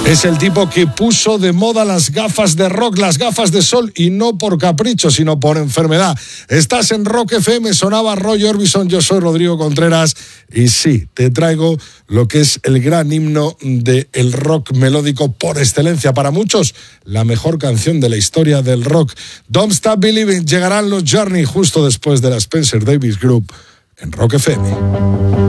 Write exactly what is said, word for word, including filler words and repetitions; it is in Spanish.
Es el tipo que puso de moda las gafas de rock, las gafas de sol, y no por capricho, sino por enfermedad. Estás en Rock F M, sonaba Roy Orbison, yo soy Rodrigo Contreras, y sí, te traigo lo que es el gran himno del rock melódico por excelencia. Para muchos, la mejor canción de la historia del rock. Don't Stop Believing, llegarán los Journey justo después de la Spencer Davis Group en Rock F M.